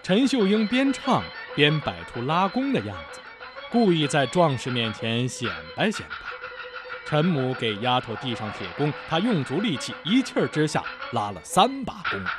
陈秀英边唱边摆出拉弓的样子，故意在壮士面前显摆显摆。陈母给丫头递上铁弓，她用足力气，一气儿之下拉了3把弓。